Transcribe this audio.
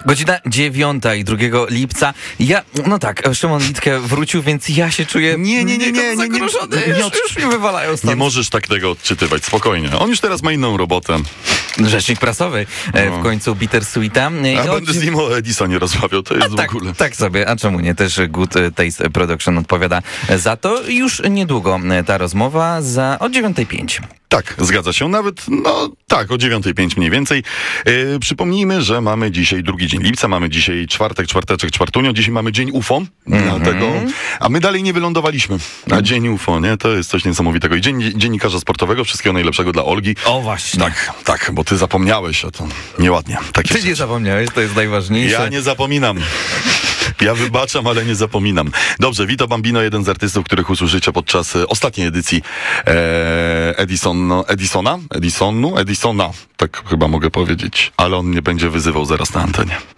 Godzina 9 i 2 lipca. No tak, Szymon Litke wrócił, więc ja się czuję zagrożony. Już mnie wywalają stąd. Nie możesz tak tego odczytywać, spokojnie. On już teraz ma inną robotę. Rzecznik prasowy w końcu Bittersweeta. A będę z nim o Edisonie rozmawiał, to jest w ogóle. Tak sobie, a czemu nie? Też Good Taste Production odpowiada za to. Już niedługo ta rozmowa o 9:05. Tak, zgadza się. Nawet, o 9:05 mniej więcej. Przypomnijmy, że mamy dzisiaj drugi dzień lipca, mamy dzisiaj czwartunio, dzisiaj mamy dzień UFO, dlatego, a my dalej nie wylądowaliśmy na dzień UFO, nie? To jest coś niesamowitego. I dzień dziennikarza sportowego, wszystkiego najlepszego dla Olgi. O właśnie. Tak, bo ty zapomniałeś o tym. Nieładnie. Ty nie zapomniałeś, to jest najważniejsze. Ja nie zapominam. Ja wybaczam, ale nie zapominam. Dobrze, Vito Bambino, jeden z artystów, których usłyszycie podczas ostatniej edycji Edisona, tak chyba mogę powiedzieć, ale on mnie będzie wyzywał zaraz na antenie.